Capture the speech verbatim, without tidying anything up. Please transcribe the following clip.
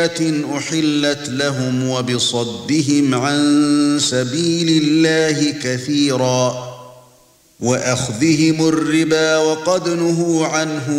أحلت لهم وبصدهم عن سبيل الله كثيرا وأخذهم الربا وقد نهوا عنه